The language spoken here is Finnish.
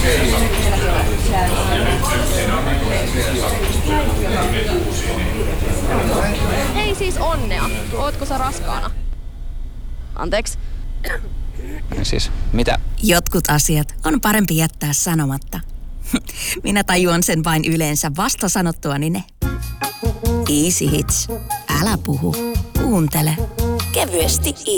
Hei siis onnea. Ootko sä raskaana? Anteeksi. Siis, mitä? Jotkut asiat on parempi jättää sanomatta. Minä tajuan sen vain yleensä vasta sanottuani ne. Easy Hits. Älä puhu. Kuuntele. Kevyesti